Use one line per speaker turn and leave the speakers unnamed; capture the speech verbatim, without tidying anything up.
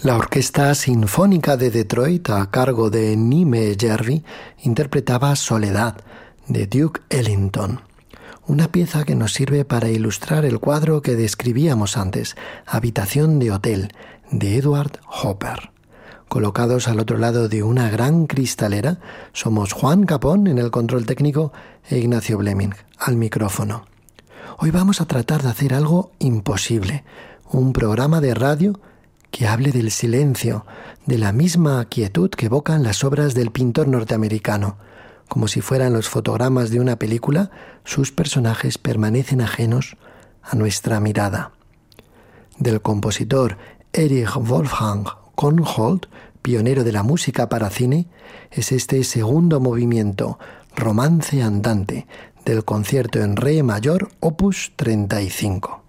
La Orquesta Sinfónica de Detroit, a cargo de Nime Jervi, interpretaba Soledad, de Duke Ellington. Una pieza que nos sirve para ilustrar el cuadro que describíamos antes, Habitación de Hotel, de Edward Hopper. Colocados al otro lado de una gran cristalera, somos Juan Capón en el control técnico e Ignacio Bleming al micrófono. Hoy vamos a tratar de hacer algo imposible, un programa de radio que hable del silencio, de la misma quietud que evocan las obras del pintor norteamericano. Como si fueran los fotogramas de una película, sus personajes permanecen ajenos a nuestra mirada. Del compositor Erich Wolfgang Korngold, pionero de la música para cine, es este segundo movimiento, Romance Andante, del concierto en re mayor, opus treinta y cinco.